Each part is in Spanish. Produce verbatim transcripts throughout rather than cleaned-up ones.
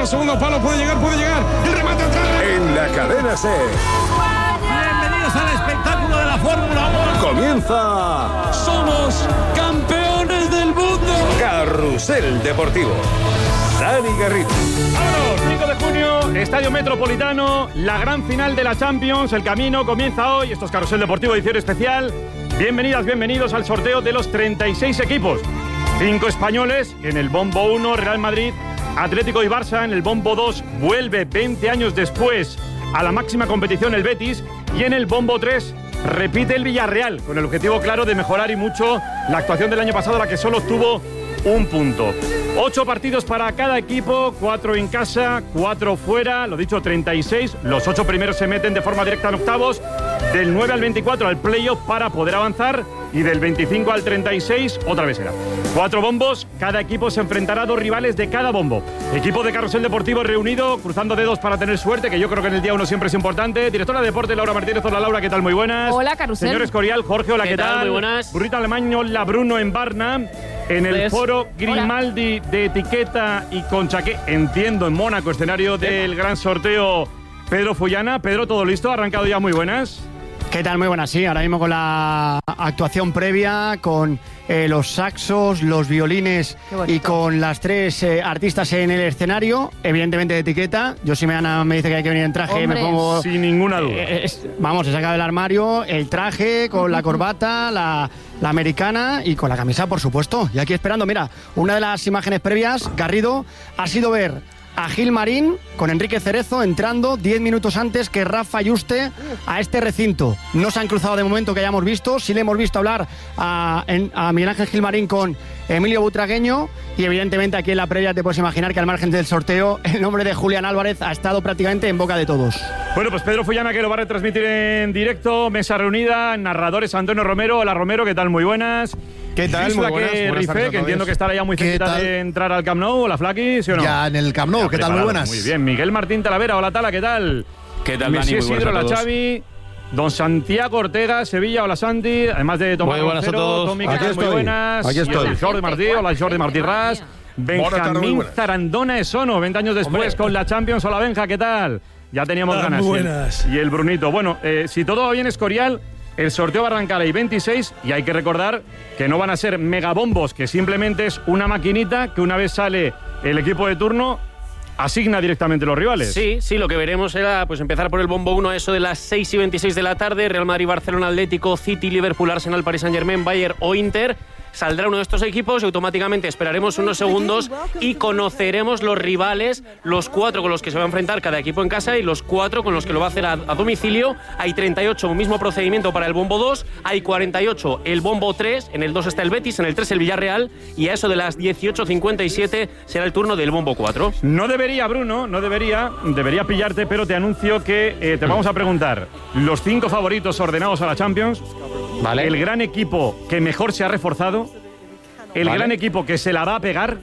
segundo palo, puede llegar, puede llegar. El remate atrás. En la cadena SER. Bienvenidos al espectáculo de la Fórmula uno. Comienza. Somos campeones del mundo. Carrusel Deportivo. Dani Garrido. Vámonos, cinco de junio, Estadio Metropolitano, la gran final de la Champions. El camino comienza hoy. Esto es Carrusel Deportivo, edición especial. Bienvenidas, bienvenidos al sorteo de los treinta y seis equipos. Cinco españoles en el bombo uno, Real Madrid, Atlético y Barça. En el bombo dos vuelve veinte años después a la máxima competición el Betis. Y en el bombo tres repite el Villarreal, con el objetivo claro de mejorar y mucho la actuación del año pasado, la que solo obtuvo un punto. Ocho partidos para cada equipo, cuatro en casa, cuatro fuera, lo dicho, treinta y seis. Los ocho primeros se meten de forma directa en octavos, del nueve al veinticuatro al playoff para poder avanzar, y del veinticinco al treinta y seis otra vez será. Cuatro bombos, cada equipo se enfrentará a dos rivales de cada bombo. Equipo de Carrusel Deportivo reunido, cruzando dedos para tener suerte, que yo creo que en el día uno siempre es importante. Directora de Deporte, Laura Martínez. Hola, Laura, ¿qué tal? Muy buenas. Hola, Carrusel. Señor Escorial, Jorge, hola, ¿qué, ¿qué tal? tal? Muy buenas. Burrito Alemán, hola, Bruno en Barna. En el ¿Ves? foro Grimaldi hola. De etiqueta y Conchaqué, entiendo, en Mónaco, escenario del gran sorteo, Pedro Fullana. Pedro, ¿todo listo? ¿Ha arrancado ya? Muy buenas. ¿Qué tal? Muy buenas, sí. Ahora mismo con la actuación previa, con eh, los saxos, los violines y con las tres eh, artistas en el escenario, evidentemente de etiqueta. Yo, si me, Ana me dice que hay que venir en traje, Hombre, me pongo... sin ninguna duda. Eh, es, vamos, he sacado del armario el traje con la corbata, la, la americana y con la camisa, por supuesto. Y aquí esperando, mira, una de las imágenes previas, Garrido, ha sido ver a Gil Marín con Enrique Cerezo entrando diez minutos antes que Rafa Yuste a este recinto. No se han cruzado de momento que hayamos visto. Sí le hemos visto hablar a, a Miguel Ángel Gil Marín con Emilio Butragueño, y evidentemente aquí en la previa te puedes imaginar que al margen del sorteo el nombre de Julián Álvarez ha estado prácticamente en boca de todos. Bueno, pues Pedro Fullana, que lo va a retransmitir en directo, mesa reunida, narradores Antonio Romero. Hola, Romero, ¿qué tal? Muy buenas. ¿Qué tal? Muy buenas, que buenas Rifé, que entiendo que estará ya muy cerquita de entrar al Camp Nou. Hola, Flaqui, ¿sí o no? Ya en el Camp Nou, ya ¿qué tal? Muy buenas. Muy bien. Miguel Martín Talavera, hola, Tala, ¿qué tal? ¿Qué tal, Messi Dani? Muy Isidro, buenas a la todos. Xavi, don Santiago Ortega, Sevilla, hola, Santi. Además de Tomás Muy buenas Roncero, a todos. Tommy, Aquí ¿qué tal? Muy estoy. buenas. Aquí estoy. Y el Jordi Martí, hola, Jordi Martí Ras. Benjamín Zarandona Esono, veinte años después, Hombre. con la Champions. Hola, Benja, ¿qué tal? Ya teníamos Hola, ganas. muy Y el- buenas. Y el Brunito. Bueno, eh, si todo va bien, Escorial, el sorteo va a arrancar ahí veintiséis, y hay que recordar que no van a ser megabombos, que simplemente es una maquinita que una vez sale el equipo de turno asigna directamente los rivales. Sí, sí, lo que veremos era pues empezar por el bombo uno a eso de las seis y veintiséis de la tarde. Real Madrid, Barcelona, Atlético, City, Liverpool, Arsenal, Paris Saint-Germain, Bayern o Inter. Saldrá uno de estos equipos y automáticamente esperaremos unos segundos y conoceremos los rivales, los cuatro con los que se va a enfrentar cada equipo en casa y los cuatro con los que lo va a hacer a, a domicilio. Hay treinta y ocho, mismo procedimiento para el bombo dos, hay cuarenta y ocho el bombo tres, en el dos está el Betis, en el tres el Villarreal, y a eso de las dieciocho cincuenta y siete será el turno del bombo cuatro. No debería, Bruno, no debería, debería pillarte, pero te anuncio que eh, te vamos a preguntar los cinco favoritos ordenados a la Champions, Vale. el gran equipo que mejor se ha reforzado, el Vale. gran equipo que se la va a pegar,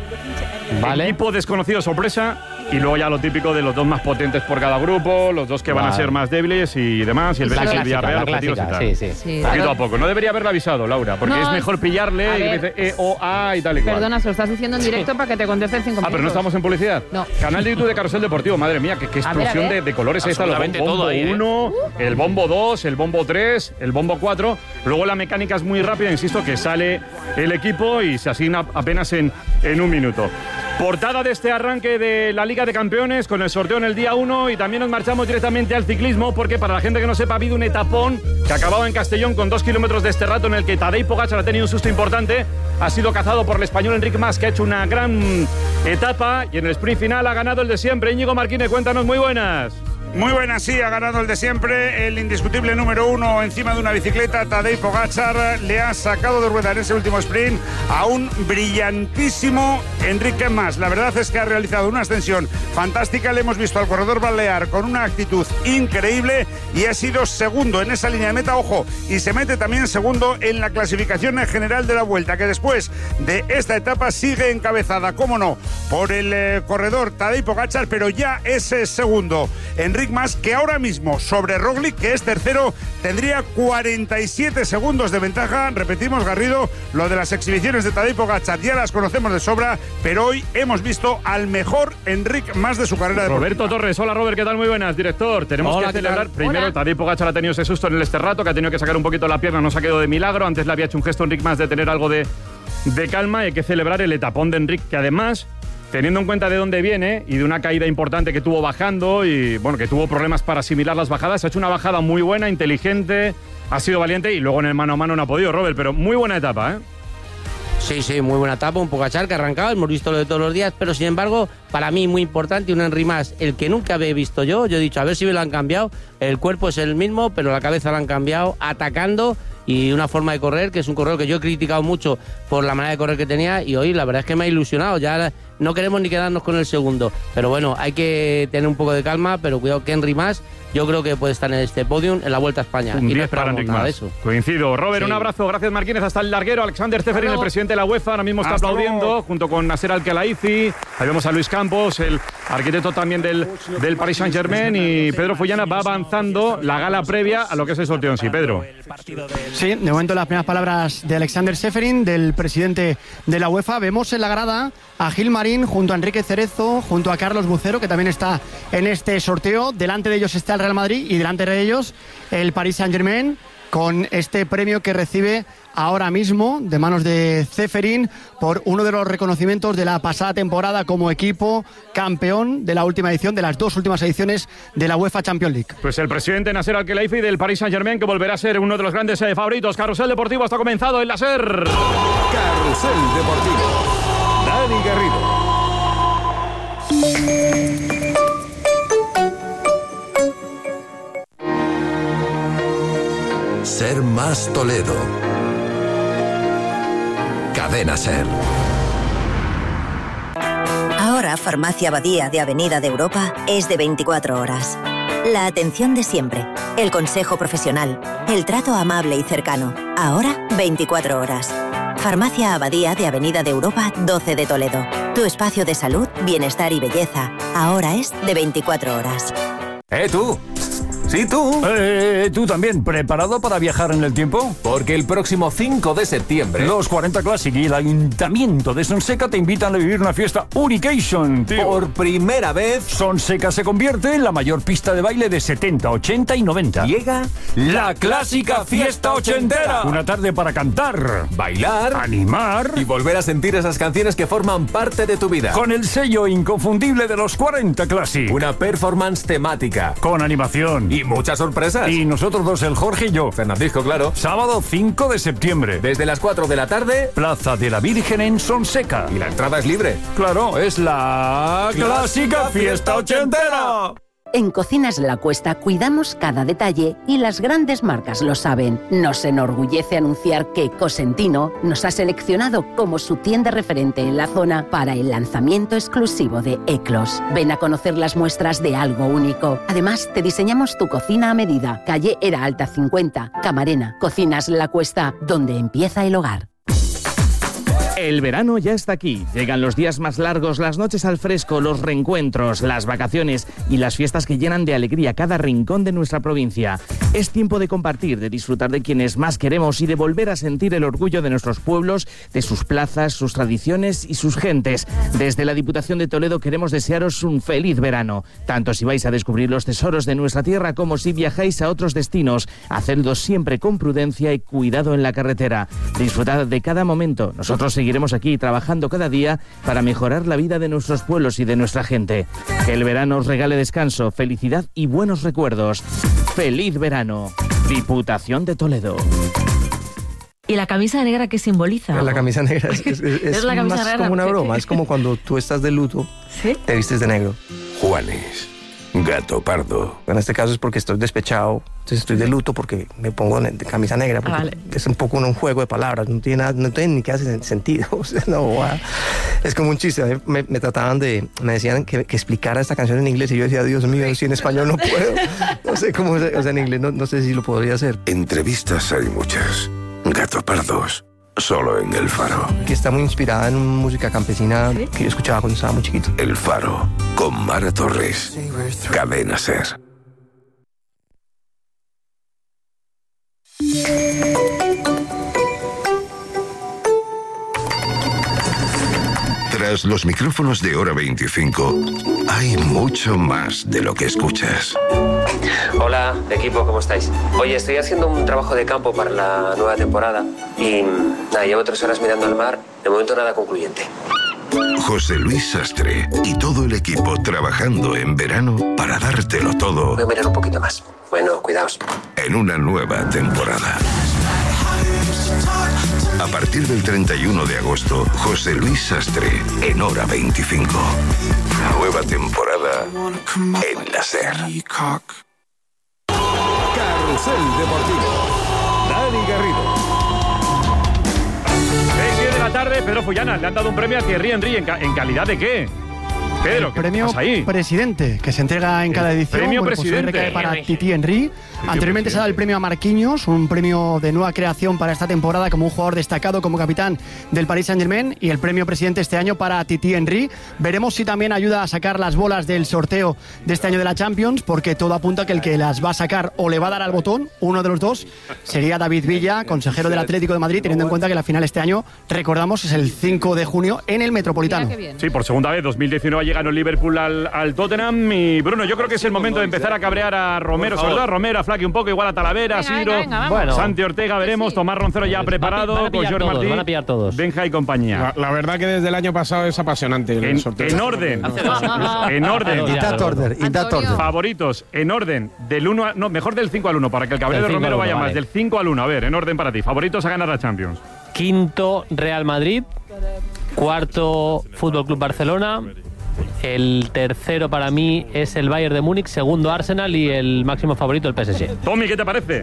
Vale. equipo desconocido sorpresa, y luego ya lo típico de los dos más potentes por cada grupo, los dos que van a Vale. ser más débiles y demás, y el La Betis y el clásica, Villarreal, la objetivos y clásica, tal. sí, sí. Sí, Poquito claro. a poco. No debería haberlo avisado, Laura, porque No, es mejor pillarle a y que ver. dice E, O, A y tal y cual. Perdona, se lo estás diciendo en directo para que te contesten cinco Ah, minutos. pero no estamos en publicidad. No. Canal de YouTube de Carrusel Deportivo, madre mía, qué, qué A ver, a explosión ver. de, de colores ahí está. El Absolutamente bombo todo ahí, ¿eh? uno, el bombo dos, el bombo tres, el bombo cuatro. Luego la mecánica es muy rápida, insisto, que sale el equipo y se asigna apenas en, en un minuto. Portada de este arranque de la Liga de Campeones con el sorteo en el día uno, y también nos marchamos directamente al ciclismo, porque para la gente que no sepa, ha habido un etapón que acababa en Castellón con dos kilómetros de este rato en el que Tadej Pogačar ha tenido un susto importante. Ha sido cazado por el español Enric Mas, que ha hecho una gran etapa, y en el sprint final ha ganado el de siempre. Íñigo Marquínez, cuéntanos, muy buenas. Muy buenas, sí, ha ganado el de siempre, el indiscutible número uno encima de una bicicleta. Tadej Pogačar le ha sacado de rueda en ese último sprint a un brillantísimo Enrique Mas. La verdad es que ha realizado una ascensión fantástica. Le hemos visto al corredor balear con una actitud increíble y ha sido segundo en esa línea de meta, ojo, y se mete también segundo en la clasificación general de la Vuelta, que después de esta etapa sigue encabezada, cómo no, por el eh, corredor Tadej Pogačar, pero ya es eh, segundo Enric Mas, que ahora mismo sobre Roglic, que es tercero, tendría cuarenta y siete segundos de ventaja. Repetimos, Garrido, lo de las exhibiciones de Tadej Pogačar ya las conocemos de sobra, pero hoy hemos visto al mejor Enric Mas de su carrera deportiva. Roberto Torres, hola Robert, ¿qué tal? Muy buenas, director. Tenemos Hola, que ¿qué celebrar. tal? Primero, Hola. Tadej Pogačar ha tenido ese susto en el Esterrato, que ha tenido que sacar un poquito la pierna, no se ha quedado de milagro. Antes le había hecho un gesto a Enric Mas de tener algo de, de calma. Y hay que celebrar el etapón de Enric, que además, teniendo en cuenta de dónde viene y de una caída importante que tuvo bajando y bueno, que tuvo problemas para asimilar las bajadas, ha hecho una bajada muy buena, inteligente, ha sido valiente y luego en el mano a mano no ha podido, Robert, pero muy buena etapa, ¿eh? Sí, sí, muy buena etapa, un Pogačar que ha arrancado, hemos visto lo de todos los días, pero sin embargo, para mí muy importante, un Enric Mas, el que nunca había visto yo, yo he dicho, a ver si me lo han cambiado, el cuerpo es el mismo, pero la cabeza la han cambiado, atacando, y una forma de correr, que es un corredor que yo he criticado mucho por la manera de correr que tenía, y hoy la verdad es que me ha ilusionado, ya no queremos ni quedarnos con el segundo, pero bueno, hay que tener un poco de calma, pero cuidado que Enric Mas, yo creo que puede estar en este podium en la Vuelta a España. Un y no diez para esperamos Enric nada de Mas. eso. Coincido. Robert, Sí. un abrazo. Gracias, Marquínez. Hasta el larguero. Alexander Ceferin, el presidente de la UEFA, ahora mismo está Hasta aplaudiendo, luego. junto con Nasser Al-Khelaifi. Ahí vemos a Luis Campos, el arquitecto también del, del Paris Saint-Germain. Y Pedro Follana va avanzando la gala previa a lo que es el sorteo en sí. Pedro. Sí, de momento las primeras palabras de Alexander Ceferin, del presidente de la UEFA. Vemos en la grada a Gil Marín junto a Enrique Cerezo, junto a Carlos Bucero, que también está en este sorteo. Delante de ellos está el Real Madrid y delante de ellos el Paris Saint-Germain, con este premio que recibe ahora mismo de manos de Ceferin por uno de los reconocimientos de la pasada temporada como equipo campeón de la última edición, de las dos últimas ediciones de la UEFA Champions League. Pues el presidente Nasser Al-Khelaifi del Paris Saint-Germain, que volverá a ser uno de los grandes eh, favoritos. Carrusel Deportivo está comenzado en la SER. Carrusel Deportivo. Dani Garrido. Ser más Toledo. Cadena SER. Ahora Farmacia Abadía de Avenida de Europa es de veinticuatro horas. La atención de siempre, el consejo profesional, el trato amable y cercano. Ahora veinticuatro horas. Farmacia Abadía de Avenida de Europa doce de Toledo. Tu espacio de salud, bienestar y belleza. Ahora es de veinticuatro horas. ¿Eh, tú? Sí, tú. Eh, ¿Tú también preparado para viajar en el tiempo? Porque el próximo cinco de septiembre... Los cuarenta Classic y el Ayuntamiento de Sonseca te invitan a vivir una fiesta Unication, tío. Por primera vez... Sonseca se convierte en la mayor pista de baile de setenta, ochenta y noventa. Llega la clásica fiesta ochentera. Una tarde para cantar, bailar, animar y volver a sentir esas canciones que forman parte de tu vida. Con el sello inconfundible de los cuarenta Classic. Una performance temática. Con animación. Y muchas sorpresas. Y nosotros dos, el Jorge y yo. Fernandisco, claro. Sábado cinco de septiembre. Desde las cuatro de la tarde. Plaza de la Virgen en Sonseca. Y la entrada es libre. Claro, es la clásica fiesta ochentera. En Cocinas La Cuesta cuidamos cada detalle y las grandes marcas lo saben. Nos enorgullece anunciar que Cosentino nos ha seleccionado como su tienda referente en la zona para el lanzamiento exclusivo de Eclos. Ven a conocer las muestras de algo único. Además, te diseñamos tu cocina a medida. Calle Era Alta cincuenta, Camarena. Cocinas La Cuesta, donde empieza el hogar. El verano ya está aquí. Llegan los días más largos, las noches al fresco, los reencuentros, las vacaciones y las fiestas que llenan de alegría cada rincón de nuestra provincia. Es tiempo de compartir, de disfrutar de quienes más queremos y de volver a sentir el orgullo de nuestros pueblos, de sus plazas, sus tradiciones y sus gentes. Desde la Diputación de Toledo queremos desearos un feliz verano, tanto si vais a descubrir los tesoros de nuestra tierra como si viajáis a otros destinos. Hacedlo siempre con prudencia y cuidado en la carretera. Disfrutad de cada momento. Nosotros seguiremos aquí trabajando cada día para mejorar la vida de nuestros pueblos y de nuestra gente. Que el verano os regale descanso, felicidad y buenos recuerdos. ¡Feliz verano! Diputación de Toledo. ¿Y la camisa negra qué simboliza? La camisa negra es, es, es, ¿Es la camisa más negra? como una broma, es como cuando tú estás de luto, ¿sí? Te vistes de negro. Juanes, gato pardo. En este caso es porque estoy despechado, entonces estoy de luto porque me pongo de camisa negra, porque vale. Es un poco un juego de palabras, no tiene, nada, no tiene ni que hacer sentido, o sea, no, wow. Es como un chiste, me, me trataban de, me decían que, que explicara esta canción en inglés y yo decía, Dios mío, si en español no puedo, no sé cómo, o sea, en inglés no, no sé si lo podría hacer. Entrevistas hay muchas, gato pardos, solo en El Faro. Que está muy inspirada en música campesina que yo escuchaba cuando estaba muy chiquito. El Faro, con Mara Torres. Cadena SER. Tras los micrófonos de Hora veinticinco, hay mucho más de lo que escuchas. Hola, equipo, ¿cómo estáis? Oye, estoy haciendo un trabajo de campo para la nueva temporada y nada, llevo tres horas mirando al mar, de momento nada concluyente. José Luis Sastre y todo el equipo trabajando en verano para dártelo todo. Voy a mirar un poquito más. Bueno, cuidaos. En una nueva temporada. A partir del treinta y uno de agosto, José Luis Sastre en Hora veinticinco. Nueva temporada en la SER. Carrusel Deportivo. Dani Garrido. seis y diez de la tarde, Pedro Fullana, le han dado un premio a Thierry Henry. ¿En, ca en calidad de qué? Pedro, el ¿qué premio pasa ahí? presidente, que se entrega en cada edición. Premio bueno, pues presidente. recae para Titi Henry. Anteriormente se ha dado el premio a Marquinhos, un premio de nueva creación para esta temporada como un jugador destacado, como capitán del Paris Saint-Germain, y el premio presidente este año para Titi Henry. Veremos si también ayuda a sacar las bolas del sorteo de este año de la Champions, porque todo apunta a que el que las va a sacar o le va a dar al botón, uno de los dos, sería David Villa, consejero del Atlético de Madrid, teniendo en cuenta que la final este año, recordamos, es el cinco de junio en el Metropolitano. Sí, por segunda vez, dos mil diecinueve ha llegado el Liverpool al, al Tottenham. Y Bruno, yo creo que es el momento de empezar a cabrear a Romero, sobre todo a Romero, a Flaky un poco, igual a Talavera, a Siro, bueno, Santi Ortega, veremos, Tomás Roncero ya preparado, van a pillar con Jorge todos, Martí, van a pillar todos. Benja y compañía. La, la verdad que desde el año pasado es apasionante el En, sorteo. en orden, en orden. In that order, in that order. Favoritos, en orden, del uno a, no, mejor del cinco al uno, para que el cabrero de Romero vaya vale. más, del cinco al uno. A ver, en orden para ti, favoritos a ganar la Champions. Quinto, Real Madrid. Cuarto, Fútbol Club Barcelona. El tercero para mí es el Bayern de Múnich. Segundo, Arsenal. Y el máximo favorito, el P S G. Tommy, ¿qué te parece?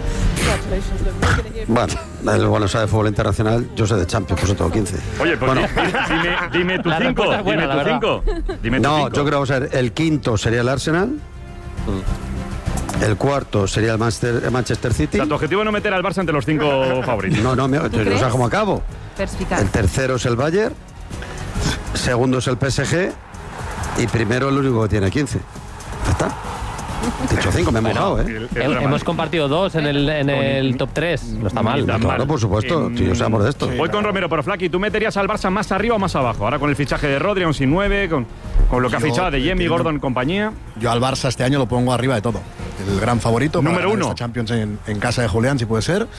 Bueno, el bueno sabe de fútbol internacional, yo sé de Champions, por eso tengo quince. Oye, pues bueno. dime, dime tu cinco. Dime tu cinco. Dime tu no, cinco. yo creo que vamos a ver, el quinto sería el Arsenal. El cuarto sería el Manchester, el Manchester City. O sea, tu objetivo es no meter al Barça entre los cinco favoritos. No, no, me, no sé cómo acabo. Perspicaz. El tercero es el Bayern. Segundo es el P S G. Y primero el único que tiene quince. Ya está. He dicho cinco, me he mojado, ¿eh? El, el Hemos compartido dos en el, en el top tres. No está mal. No, claro, por supuesto. Si yo sabemos de esto. Voy con Romero, pero Flaky, ¿tú meterías al Barça más arriba o más abajo? Ahora con el fichaje de Rodri, un sin nueve, con, con lo que ha Yo fichado de Jamie, Gordon y compañía. Yo al Barça este año lo pongo arriba de todo. El gran favorito. Número para uno. esta Champions en, en casa de Julián, si puede ser.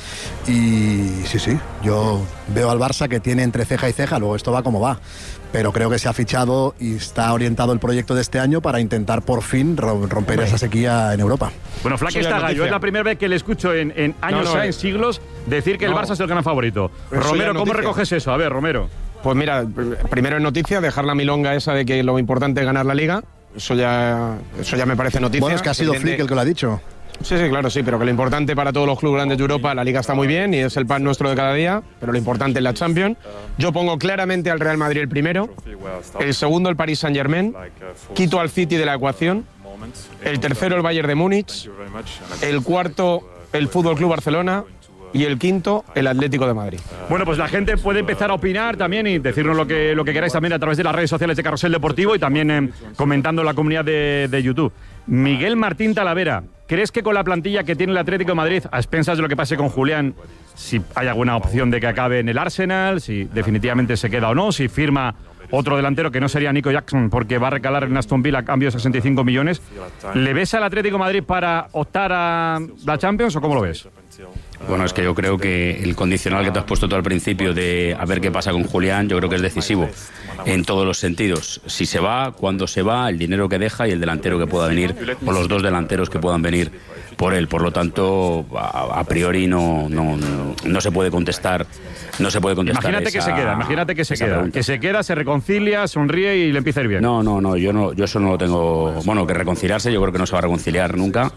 Y sí, sí. Yo veo al Barça que tiene entre ceja y ceja. Luego esto va como va. Pero creo que se ha fichado y está orientado el proyecto de este año para intentar por fin romper esa sequía en Europa. Bueno, Flaky está gallo. Es la primera vez que le escucho en, en años, No, no, en eh. siglos, decir que el No. Barça es el gran favorito. Eso ya Romero, es ¿cómo noticia. recoges eso? A ver, Romero. Pues mira, primero en noticia, dejar la milonga esa de que lo importante es ganar la Liga. Eso ya, eso ya me parece noticia. Bueno, es que ha sido Evidente- Flick el que lo ha dicho. Sí, sí, claro, sí, pero que lo importante para todos los clubes grandes de Europa, la Liga está muy bien y es el pan nuestro de cada día, pero lo importante es la Champions. Yo pongo claramente al Real Madrid el primero, el segundo el Paris Saint-Germain, quito al City de la ecuación, el tercero el Bayern de Múnich, el cuarto el Fútbol Club Barcelona y el quinto el Atlético de Madrid. Bueno, pues la gente puede empezar a opinar también y decirnos lo que, lo que queráis también a través de las redes sociales de Carrusel Deportivo y también eh, comentando en la comunidad de, de YouTube. Miguel Martín Talavera, ¿crees que con la plantilla que tiene el Atlético de Madrid, a expensas de lo que pase con Julián, si hay alguna opción de que acabe en el Arsenal, si definitivamente se queda o no, si firma otro delantero que no sería Nico Jackson porque va a recalar en Aston Villa a cambio de sesenta y cinco millones, ¿le ves al Atlético de Madrid para optar a la Champions o cómo lo ves? Bueno, es que yo creo que el condicional que te has puesto tú al principio de a ver qué pasa con Julián, yo creo que es decisivo en todos los sentidos. Si se va, cuándo se va, el dinero que deja y el delantero que pueda venir, o los dos delanteros que puedan venir por él. Por lo tanto, a, a priori no, no, no, no se puede contestar. No se puede contestar. Imagínate esa, que se queda, imagínate que se esa queda. pregunta. Que se queda, se reconcilia, sonríe y le empieza a ir bien. No, no, no, yo no, yo eso no lo tengo. Bueno, que reconciliarse, yo creo que no se va a reconciliar nunca,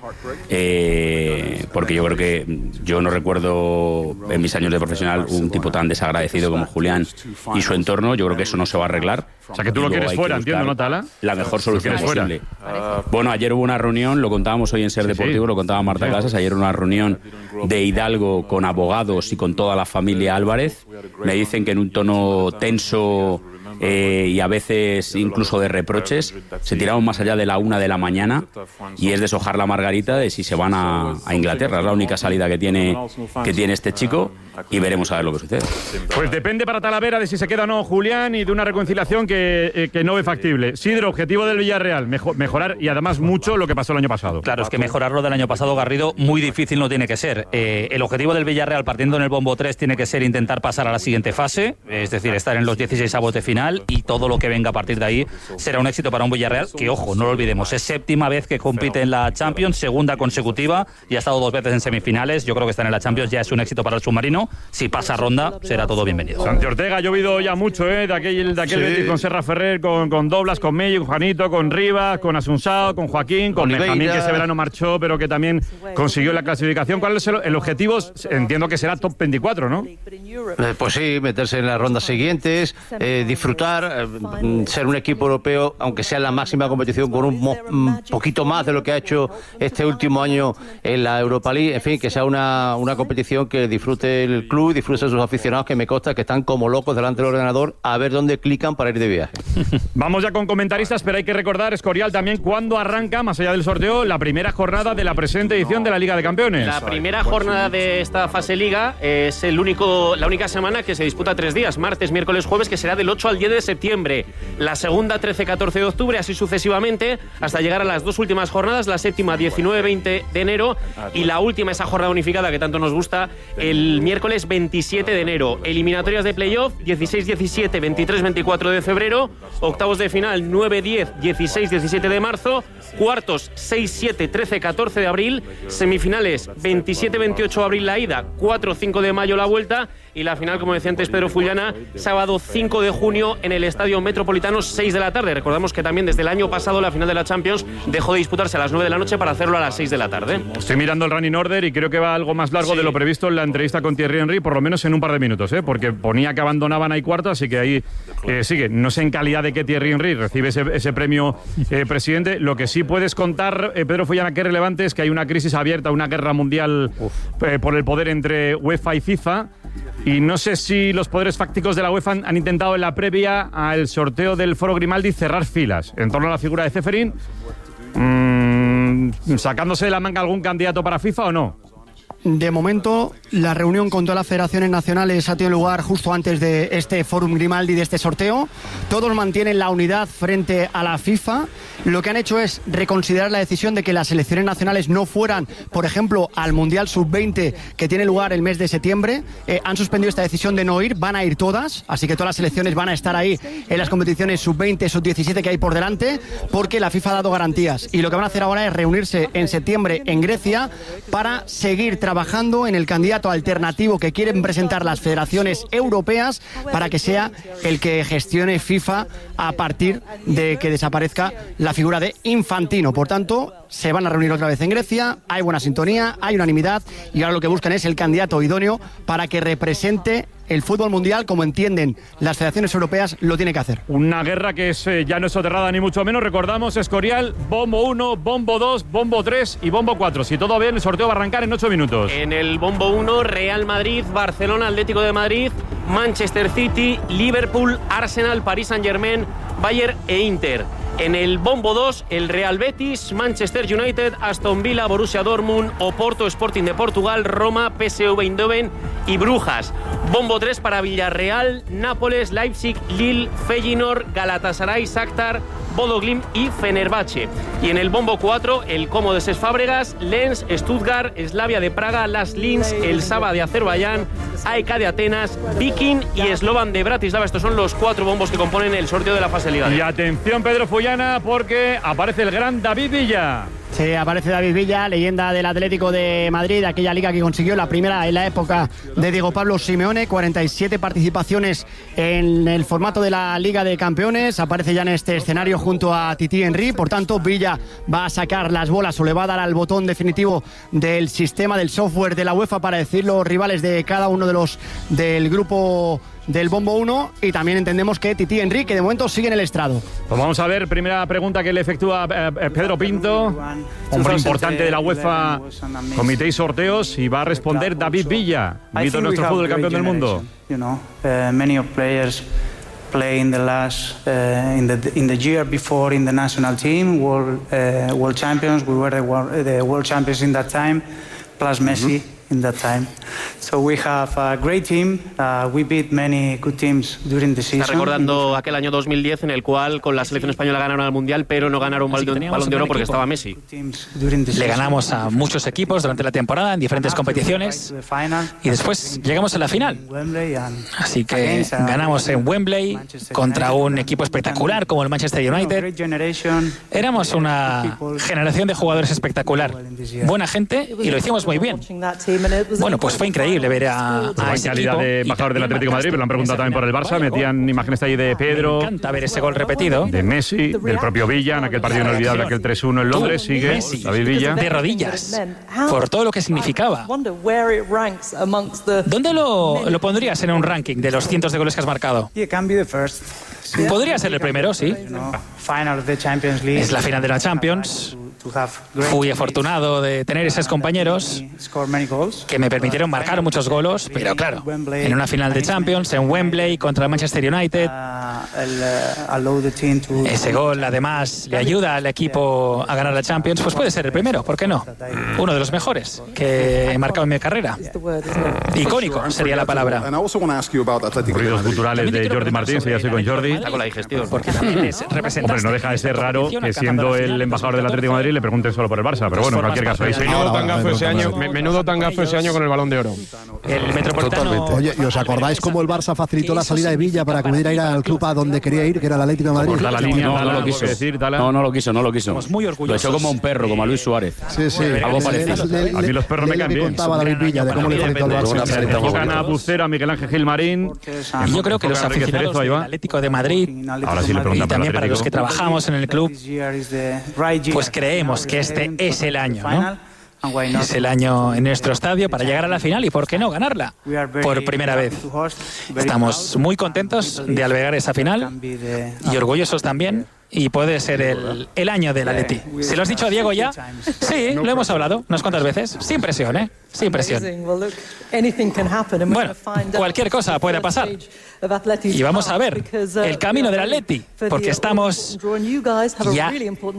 eh, porque yo creo que yo no recuerdo en mis años de profesional un tipo tan desagradecido como Julián y su entorno. Yo creo que eso no se va a arreglar. O sea, que tú Y lo luego quieres hay que fuera, buscar entiendo, ¿no, Tala? La mejor solución quieres fuera. posible. Bueno, ayer hubo una reunión, lo contábamos hoy en Ser Sí, Deportivo, sí. lo contaba Marta Casas, ayer una reunión de Hidalgo con abogados y con toda la familia Álvarez, vez me dicen que en un tono tenso eh, y a veces incluso de reproches se tiraron más allá de la una de la mañana, y es deshojar la margarita de si se van a, a Inglaterra. Es la única salida que tiene, que tiene este chico, y veremos a ver lo que sucede. Pues depende para Talavera de si se queda o no Julián, y de una reconciliación que, eh, que no ve factible. Sidro, objetivo del Villarreal, mejor, mejorar, y además mucho lo que pasó el año pasado. Claro, es que mejorarlo del año pasado, Garrido, muy difícil no tiene que ser. Eh, el objetivo del Villarreal, partiendo en el bombo tres, tiene que ser intentar pasar a la siguiente fase, es decir, estar en los dieciseisavos de final, y todo lo que venga a partir de ahí será un éxito para un Villarreal que, ojo, no lo olvidemos, es séptima vez que compite en la Champions, segunda consecutiva, y ha estado dos veces en semifinales. Yo creo que estar en la Champions ya es un éxito para el submarino. Si pasa ronda, será todo bienvenido. Santi Ortega, ha llovido ya mucho, ¿eh? De aquel, de aquel sí. Betis con Serra Ferrer, con, con Doblas, con Mello, con Juanito, con Rivas, con Asunsao, con Joaquín, con Benjamín, que ese verano marchó, pero que también consiguió la clasificación. ¿Cuál es el, el objetivo? Entiendo que será top veinticuatro, ¿no? Eh, pues sí, meterse en las rondas siguientes, eh, disfrutar, eh, ser un equipo europeo, aunque sea en la máxima competición, con un, mo, un poquito más de lo que ha hecho este último año en la Europa League. En fin, que sea una, una competición que disfrute el club, disfrute sus aficionados, que me consta que están como locos delante del ordenador a ver dónde clican para ir de viaje. Vamos ya con comentaristas, pero hay que recordar, Escorial, también cuándo arranca, más allá del sorteo, la primera jornada de la presente edición de la Liga de Campeones. La primera jornada de esta fase Liga es el único, la única semana que se disputa tres días, martes, miércoles, jueves, que será del ocho al diez de septiembre. La segunda, trece, catorce de octubre, así sucesivamente, hasta llegar a las dos últimas jornadas, la séptima, diecinueve, veinte de enero, y la última, esa jornada unificada que tanto nos gusta, el miércoles veintisiete de enero. Eliminatorias de playoff, dieciséis, diecisiete, veintitrés, veinticuatro de febrero, octavos de final, nueve, diez, dieciséis, diecisiete de marzo, cuartos, seis, siete, trece, catorce de abril, semifinales, veintisiete, veintiocho de abril la ida, cuatro, cinco de mayo la vuelta, y la final, como decía antes Pedro Fullana, sábado cinco de junio en el Estadio Metropolitano, seis de la tarde. Recordamos que también desde el año pasado la final de la Champions dejó de disputarse a las nueve de la noche para hacerlo a las seis de la tarde. Estoy mirando el running order y creo que va algo más largo sí. de lo previsto en la entrevista con Thierry Henry, por lo menos en un par de minutos, ¿eh? Porque ponía que abandonaban ahí cuarto, así que ahí eh, sigue. No sé en calidad de qué Thierry Henry recibe ese, ese premio eh, presidente. Lo que sí puedes contar, eh, Pedro Fullana, que es relevante, es que hay una crisis abierta, una guerra mundial eh, por el poder entre UEFA y FIFA. Y no sé si los poderes fácticos de la UEFA han, han intentado en la previa al sorteo del Foro Grimaldi cerrar filas en torno a la figura de Ceferín, mmm, sacándose de la manga algún candidato para FIFA o no. De momento, la reunión con todas las federaciones nacionales ha tenido lugar justo antes de este Fórum Grimaldi, de este sorteo. Todos mantienen la unidad frente a la FIFA. Lo que han hecho es reconsiderar la decisión de que las selecciones nacionales no fueran, por ejemplo, al Mundial sub veinte que tiene lugar el mes de septiembre. Eh, han suspendido esta decisión de no ir, van a ir todas, así que todas las selecciones van a estar ahí en las competiciones sub veinte, sub diecisiete que hay por delante, porque la FIFA ha dado garantías. Y lo que van a hacer ahora es reunirse en septiembre en Grecia para seguir trabajando trabajando en el candidato alternativo que quieren presentar las federaciones europeas para que sea el que gestione FIFA a partir de que desaparezca la figura de Infantino. Por tanto, se van a reunir otra vez en Grecia, hay buena sintonía, hay unanimidad, y ahora lo que buscan es el candidato idóneo para que represente el fútbol mundial como entienden las federaciones europeas lo tiene que hacer. Una guerra que es, eh, ya no es soterrada ni mucho menos. Recordamos, Escorial, bombo uno, bombo dos, bombo tres y bombo cuatro. Si todo bien, el sorteo va a arrancar en ocho minutos. En el bombo uno, Real Madrid, Barcelona, Atlético de Madrid, Manchester City, Liverpool, Arsenal, Paris Saint-Germain, Bayern e Inter. En el bombo dos, el Real Betis, Manchester United, Aston Villa, Borussia Dortmund, Oporto, Sporting de Portugal, Roma, P S V Eindhoven y Brujas. Bombo tres para Villarreal, Nápoles, Leipzig, Lille, Feyenoord, Galatasaray, Shakhtar, Bodo Glimt y Fenerbahce. Y en el bombo cuatro, el Como de Ses Fábregas, Lens, Stuttgart, Slavia de Praga, Las Linz, el Saba de Azerbaiyán, A E K de Atenas, Viking y Slovan de Bratislava. Estos son los cuatro bombos que componen el sorteo de la fase Liga. Y atención, Pedro Fullana, porque aparece el gran David Villa. Sí, aparece David Villa, leyenda del Atlético de Madrid, aquella liga que consiguió la primera en la época de Diego Pablo Simeone, cuarenta y siete participaciones en el formato de la Liga de Campeones. Aparece ya en este escenario junto a Titi Henry. Por tanto, Villa va a sacar las bolas o le va a dar al botón definitivo del sistema, del software de la UEFA para decir los rivales de cada uno de los del grupo del Bombo uno, y también entendemos que Titi Henry, que de momento sigue en el estrado. Pues vamos a ver, primera pregunta que le efectúa eh, Pedro Pinto, hombre importante de la UEFA, Comité y Sorteos, y va a responder David Villa, mito de nuestro fútbol, campeón del mundo. You know, uh, many of players play in the last uh, in the in the year before in the national team, world uh, world champions. We were the world, the world champions in that time, plus Messi. Mm-hmm. In that time, so we have a great team. Uh, we beat many good teams during the season. Está recordando aquel año dos mil diez en el cual con la selección española ganaron al mundial, pero no ganaron balón, balón de oro porque estaba Messi. Le ganamos a muchos equipos durante la temporada en diferentes competiciones y después llegamos a la final. Así que ganamos en Wembley contra un equipo espectacular como el Manchester United. Éramos una generación de jugadores espectacular, buena gente, y lo hicimos muy bien. Bueno, pues fue increíble ver a, a ese calidad equipo. de embajador del Atlético de Madrid, pero lo han preguntado también por el Barça. Metían imágenes ahí de Pedro. Me encanta ver ese gol repetido. De Messi, del propio Villa, en aquel partido inolvidable, aquel tres uno en Londres. Sigue Messi, David Villa. de rodillas, por todo lo que significaba. ¿Dónde lo, lo pondrías en un ranking de los cientos de goles que has marcado? Podría ser el primero, sí. Es la final de la Champions. Fui afortunado de tener esos compañeros que me permitieron marcar muchos goles, pero claro, en una final de Champions, en Wembley contra el Manchester United, ese gol además le ayuda al equipo a ganar la Champions, pues puede ser el primero, ¿por qué no? Uno de los mejores que he marcado en mi carrera. Icónico sería la palabra. Ruidos culturales de Jordi Martín, ya estoy con Jordi. Está con la digestión. Porque también es representante. Hombre, no deja de ser raro que siendo el embajador del Atlético de Madrid le pregunten solo por el Barça, pero bueno, en cualquier caso. Menudo tangazo ese año, menudo tangazo ese año con el Balón de Oro. El Metropolitano. Oye, ¿y os acordáis cómo el Barça facilitó la salida de Villa para que pudiera ir al club a donde quería ir, que era el Atlético de Madrid? La línea, no, no lo quiso. Decir, no, no lo quiso, no lo quiso. Muy orgullosos. Lo echó como un perro, como a Luis Suárez. Sí, sí. Algo parecido. A mí los perros me caen bien. Contaba David Villa de cómo le facilitó el Barça. Enfocan a Bucera, a Miguel Ángel Gilmarín. Yo creo que los aficionados del Atlético de Madrid, ahora sí le y también para los que trabajamos en el club, pues creemos que este es el año, ¿no? Es el año en nuestro estadio para llegar a la final y, ¿por qué no, ganarla? Por primera vez. Estamos muy contentos de albergar esa final y orgullosos también. Y puede ser el, el año del Atleti. ¿Se lo has dicho a Diego ya? Sí, lo hemos hablado unas cuantas veces. Sin presión, ¿eh? Sin presión. Bueno, cualquier cosa puede pasar. Y vamos a ver el camino del Atleti, porque estamos ya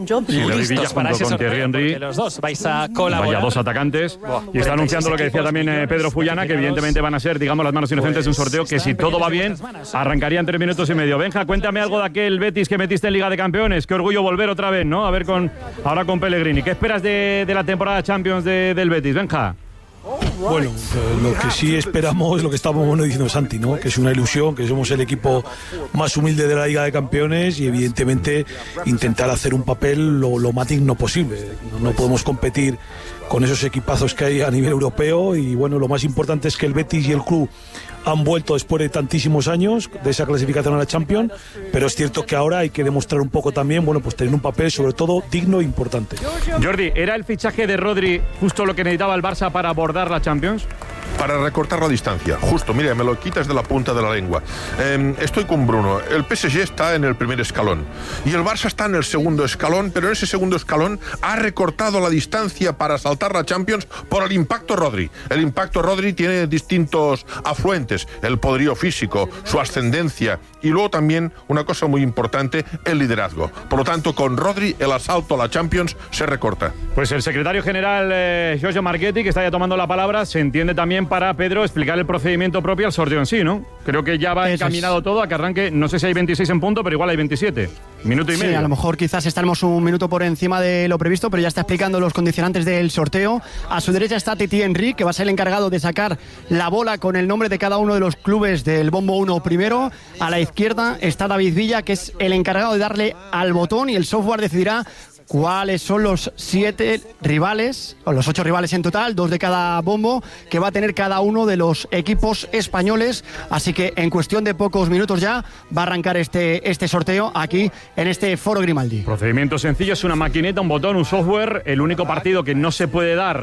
listos para ese sorteo, porque los dos vais a colaborar. Vaya dos atacantes. Y está anunciando lo que decía también eh, Pedro Fullana, que evidentemente van a ser, digamos, las manos inocentes de un sorteo que, si todo va bien, arrancaría en tres minutos y medio. Benja, cuéntame algo de aquel Betis que metiste en Liga de Campeones. Qué orgullo volver otra vez, ¿no? A ver con ahora con Pellegrini. ¿Qué esperas de, de la temporada Champions de, del Betis, Benja? Bueno, lo que sí esperamos es lo que estábamos bueno diciendo Santi, ¿no? Que es una ilusión, que somos el equipo más humilde de la Liga de Campeones y evidentemente intentar hacer un papel lo, lo más digno posible. No, no podemos competir con esos equipazos que hay a nivel europeo y bueno, lo más importante es que el Betis y el club han vuelto después de tantísimos años de esa clasificación a la Champions, pero es cierto que ahora hay que demostrar un poco también, bueno, pues tener un papel sobre todo digno e importante. Jordi, ¿era el fichaje de Rodri justo lo que necesitaba el Barça para abordar la Champions? Para recortar la distancia, justo, mira, me lo quitas de la punta de la lengua. Eh, estoy con Bruno, el P S G está en el primer escalón y el Barça está en el segundo escalón, pero en ese segundo escalón ha recortado la distancia para saltar la Champions por el impacto Rodri. El impacto Rodri tiene distintos afluentes, el poderío físico, su ascendencia y luego también una cosa muy importante, el liderazgo. Por lo tanto, con Rodri el asalto a la Champions se recorta. Pues el secretario general eh, Giorgio Marchetti, que está ya tomando la palabra, se entiende también para Pedro explicar el procedimiento propio al sorteo en sí, ¿no? Creo que ya va Eso encaminado es. todo a que arranque, no sé si hay veintiséis en punto, pero igual hay veintisiete. Minuto y sí, medio. A lo mejor quizás estaremos un minuto por encima de lo previsto, pero ya está explicando los condicionantes del sorteo. A su derecha está Titi Henry, que va a ser el encargado de sacar la bola con el nombre de cada uno de los clubes del Bombo uno primero. A la izquierda está David Villa, que es el encargado de darle al botón y el software decidirá cuáles son los siete rivales, o los ocho rivales en total, dos de cada bombo, que va a tener cada uno de los equipos españoles. Así que en cuestión de pocos minutos ya va a arrancar este, este sorteo aquí en este Foro Grimaldi. Procedimiento sencillo, es una maquineta, un botón, un software. El único partido que no se puede dar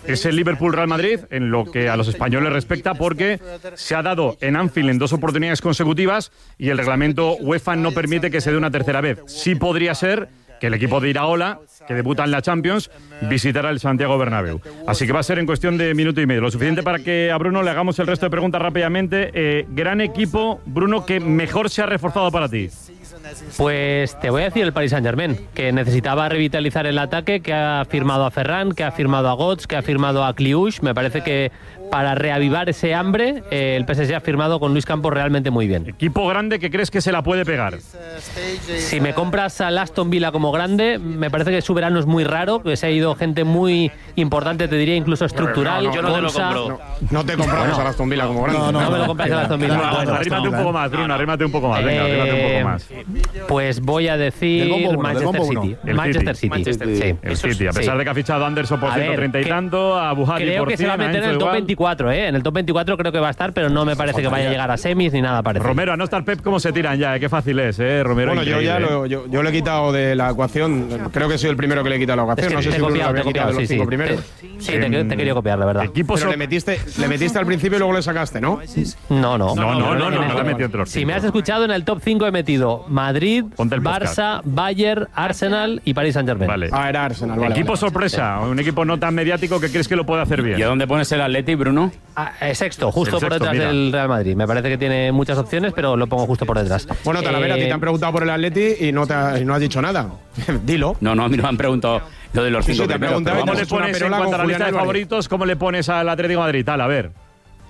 es el Liverpool-Real Madrid en lo que a los españoles respecta, porque se ha dado en Anfield en dos oportunidades consecutivas y el reglamento UEFA no permite que se dé una tercera vez. Sí podría ser que el equipo de Iraola, que debuta en la Champions, visitará el Santiago Bernabéu. Así que va a ser en cuestión de minuto y medio. Lo suficiente para que a Bruno le hagamos el resto de preguntas rápidamente. Eh, gran equipo, Bruno, que mejor se ha reforzado para ti. Pues te voy a decir el Paris Saint-Germain, que necesitaba revitalizar el ataque, que ha firmado a Ferran, que ha firmado a Götze, que ha firmado a Kliush. Me parece que para reavivar ese hambre, eh, el P S G ha firmado con Luis Campos realmente muy bien. Equipo grande que crees que se la puede pegar. Si me compras al Aston Villa como grande, me parece que su verano es muy raro, que se ha ido gente muy importante, te diría incluso estructural. No, no, Yo no te lo Gonza, compro. No, no te compramos Bueno. al Aston Villa como grande. No, no, no me lo compras al Aston Villa. Bueno, arrímate un poco más, Bruno, arrímate un poco más. Venga, arrímate un poco más. Pues voy a decir Del bombo uno, del Manchester bombo City. uno. El Manchester City. City. Manchester Sí. City. El City, a pesar Sí. de que ha fichado a Anderson por A ciento ver, treinta y que- tanto, a Buhari Creo por que se va a cien, meter en Enzo el top igual. veinticuatro, ¿eh? En el top veinticuatro creo que va a estar, pero no me parece que vaya a llegar a semis ni nada parecido. Romero, a no estar Pep, ¿cómo se tiran ya? eh? Qué fácil es, ¿eh? Romero, Bueno, yo ya increíble, lo, yo, yo lo he quitado de la ecuación. Creo que soy el primero que le he quitado la ecuación. Es que no sé te si he Bruno copiado, lo había te he quitado de copiado, los sí, cinco sí. primeros. Te- sí, te, te he querido copiar, la verdad. Pero le metiste, le metiste al principio y luego le sacaste, ¿no? No, no. No, no, no, no, no, no, no la metió entre los Si cinco. me has escuchado, en el top cinco he metido Madrid, el podcast. Barça, Bayern, Arsenal y Paris Saint-Germain. Vale. Ah, era Arsenal, vale. Equipo vale. sorpresa, un equipo no tan mediático que crees que lo puede hacer bien. ¿Y a dónde pones el Atleti, Bruno? Ah, eh, sexto, justo El por sexto, detrás mira. del Real Madrid. Me parece que tiene muchas opciones, pero lo pongo justo por detrás. Bueno, Talavera, a ti Eh, te han preguntado por el Atleti y no, te ha- y no has dicho nada. Dilo. No, no, a mí no me han preguntado lo de los Sí, cinco sí, te primeros. preguntaba pero ¿Cómo vamos. le hecho una pones en perola cuanto a con la lista de Julián Álvarez. favoritos? ¿Cómo le pones al Atlético de Madrid? Tal, a ver.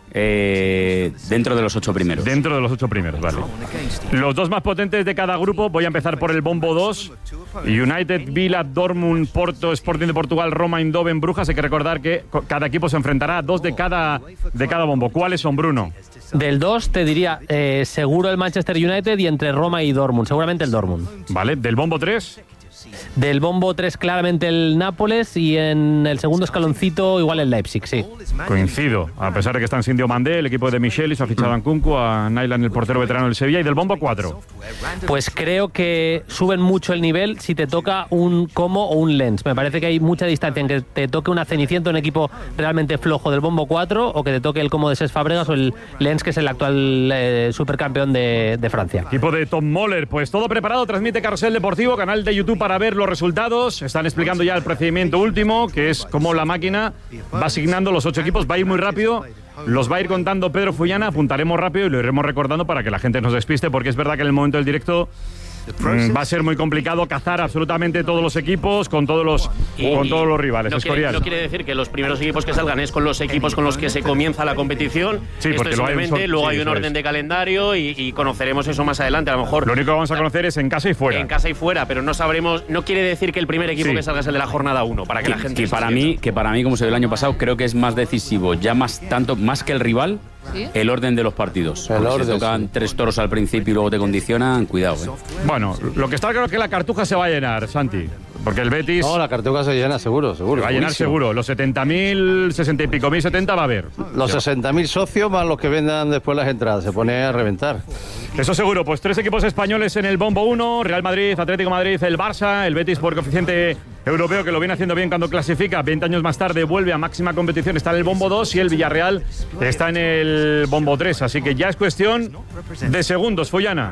Eh, dentro de los ocho primeros. Dentro de los ocho primeros, vale. Los dos más potentes de cada grupo, voy a empezar por el bombo dos. United, Villa, Dortmund, Porto, Sporting de Portugal, Roma, Eindhoven, Brujas. Hay que recordar que co- cada equipo se enfrentará a dos de cada, de cada bombo. ¿Cuáles son, Bruno? Del dos te diría eh, seguro el Manchester United y entre Roma y Dortmund. Seguramente el Dortmund. Vale, del bombo tres. Del bombo tres claramente el Nápoles y en el segundo escaloncito igual el Leipzig, sí. Coincido, a pesar de que están sin Diomandé, el equipo de Michelis ha fichado a Nkunku, a Naylan, el portero veterano del Sevilla, y del bombo cuatro. Pues creo que suben mucho el nivel si te toca un Como o un Lens. Me parece que hay mucha distancia en que te toque una Cenicienta, un equipo realmente flojo del bombo cuatro, o que te toque el Como de Cesc Fábregas o el Lens, que es el actual eh, supercampeón de, de Francia. Equipo de Tom Moller, pues todo preparado, transmite Carrusel Deportivo, canal de YouTube para ver los resultados. Están explicando ya el procedimiento último, que es cómo la máquina va asignando los ocho equipos, va a ir muy rápido. Los va a ir contando Pedro Fullana, apuntaremos rápido y lo iremos recordando para que la gente nos despiste, porque es verdad que en el momento del directo mm, va a ser muy complicado cazar absolutamente todos los equipos con todos los, Y- con todos los rivales. No quiere, Escorial. no quiere decir que los primeros equipos que salgan es con los equipos con los que se comienza la competición. Sí, Esto porque es luego hay un simplemente, sor- luego sí, hay un eso orden es. de calendario y, y conoceremos eso más adelante. A lo mejor Lo único que vamos a conocer es en casa y fuera. en casa y fuera, pero no sabremos. No quiere decir que el primer equipo Sí. que salga es el de la jornada uno, para que, Que, la gente. que se para entienda. mí, que para mí, como se vio el año pasado, creo que es más decisivo, ya más tanto, más que el rival, ¿Sí? el orden de los partidos. El Porque si orden, tocan sí. tres toros al principio y luego te condicionan, cuidado. ¿eh? Bueno, lo que está claro es que la cartuja se va a llenar, Santi, porque el Betis No, la cartuja se llena, seguro, seguro. va a llenar Buenísimo. seguro. Los setenta mil, sesenta y pico mil, setenta va a haber. Los sesenta mil socios más los que vendan después las entradas. Se pone a reventar. Eso seguro, pues tres equipos españoles en el bombo uno, Real Madrid, Atlético de Madrid, el Barça, el Betis por coeficiente europeo, que lo viene haciendo bien cuando clasifica, veinte años más tarde vuelve a máxima competición, está en el bombo dos, y el Villarreal está en el bombo tres, así que ya es cuestión de segundos, Follana.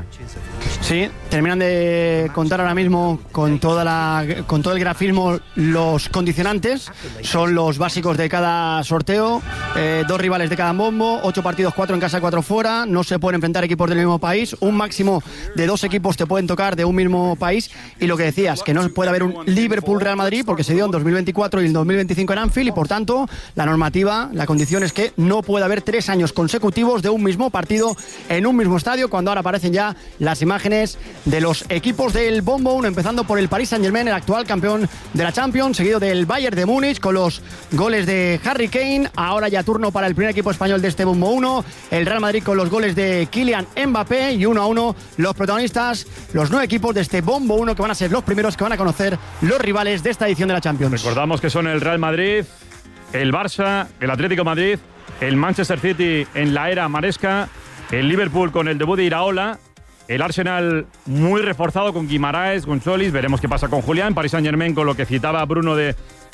Sí, terminan de contar ahora mismo con toda la con todo el grafismo los condicionantes. Son los básicos de cada sorteo. Eh, dos rivales de cada bombo, ocho partidos, cuatro en casa, cuatro fuera. No se pueden enfrentar equipos del mismo país. Un máximo de dos equipos te pueden tocar de un mismo país. Y lo que decías, que no puede haber un Liverpool-Real Madrid porque se dio en dos mil veinticuatro y en dos mil veinticinco en Anfield. Y por tanto, la normativa, la condición es que no puede haber tres años consecutivos de un mismo partido en un mismo estadio, cuando ahora aparecen ya las imágenes de los equipos del bombo uno, empezando por el Paris Saint-Germain, el actual campeón de la Champions, seguido del Bayern de Múnich con los goles de Harry Kane. Ahora ya turno para el primer equipo español de este bombo uno, el Real Madrid con los goles de Kylian Mbappé, y uno a uno los protagonistas, los nueve equipos de este bombo uno, que van a ser los primeros que van a conocer los rivales de esta edición de la Champions. Recordamos que son el Real Madrid, el Barça, el Atlético de Madrid, el Manchester City en la era Maresca, el Liverpool con el debut de Iraola, el Arsenal muy reforzado con Guimaraes, con Solis, veremos qué pasa con Julián, Paris Saint-Germain con lo que citaba Bruno de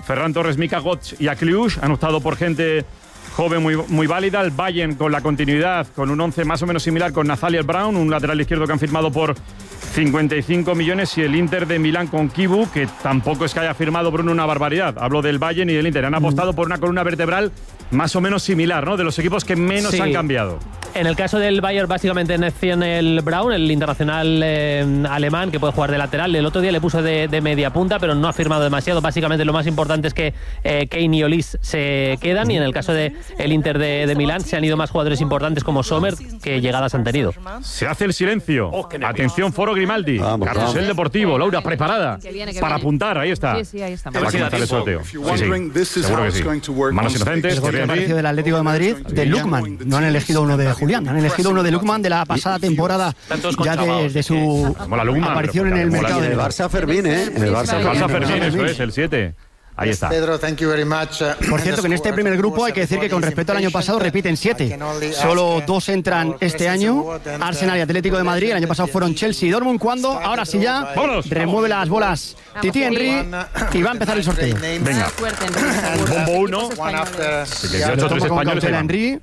Ferran Torres, Mika Götze y Akliush. Han optado por gente joven muy, muy válida. El Bayern con la continuidad, con un once más o menos similar con Nathaniel Brown, un lateral izquierdo que han firmado por cincuenta y cinco millones, y el Inter de Milán con Kibu, que tampoco es que haya firmado Bruno una barbaridad. Hablo del Bayern y del Inter. Han apostado por una columna vertebral más o menos similar, ¿no? De los equipos que menos Sí. han cambiado. En el caso del Bayern, básicamente Nathaniel Brown, el internacional eh, alemán que puede jugar de lateral. El otro día le puso de, de media punta, pero no ha firmado demasiado. Básicamente lo más importante es que eh, Kane y Olis se quedan, y en el caso del el Inter de, de Milán se han ido más jugadores importantes como Sommer, que llegadas han tenido. Se hace el silencio. Atención, Foro Grimaldi. Vamos, Carrusel vamos. Deportivo. Laura, preparada. Que viene, que para viene. apuntar, ahí está. Sí, sí, ahí estamos. Va a comenzar el sorteo. Sí, sí. Seguro que sí. Manos inocentes. El gol que Thierry apareció del Atlético de Madrid, de Lukman. No han elegido uno de Julián, han elegido uno de Lukman de la pasada temporada, ya desde su aparición en el mercado. En el de Barça Fermín, ¿eh? En el Barça El Barça Fermín, eso es, el siete. Ahí está. Pedro, thank you very much. Por cierto, que en este primer grupo hay que decir que con respecto al año pasado repiten siete. Solo dos entran este año, Arsenal y Atlético de Madrid. El año pasado fueron Chelsea y Dortmund. Cuando ahora sí ya remueve las bolas Titi Henry y va a empezar el sorteo. Venga. Bombo uno. Se lo toma con cautela Henry.